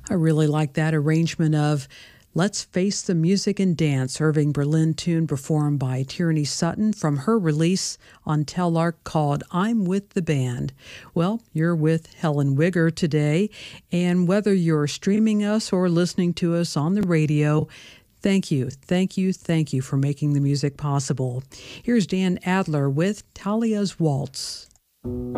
I really like that arrangement of Let's Face the Music and Dance, Irving Berlin tune performed by Tierney Sutton from her release on Telarc called I'm With the Band. Well, you're with Helen Wigger today, and whether you're streaming us or listening to us on the radio, thank you for making the music possible. Here's Dan Adler with Talia's Waltz.